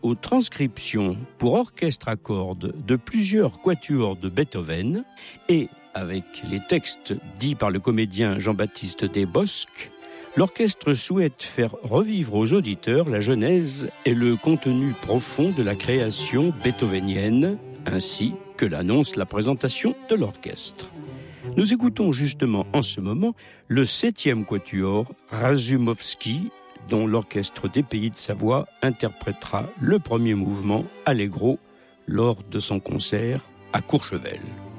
aux transcriptions pour orchestre à cordes de plusieurs quatuors de Beethoven et avec les textes dits par le comédien Jean-Baptiste Desbosques, l'orchestre souhaite faire revivre aux auditeurs la genèse et le contenu profond de la création beethovenienne, ainsi que l'annonce la présentation de l'orchestre. Nous écoutons justement en ce moment le 7e quatuor Razumovsky, dont l'orchestre des Pays de Savoie interprétera le premier mouvement Allegro lors de son concert à Courchevel.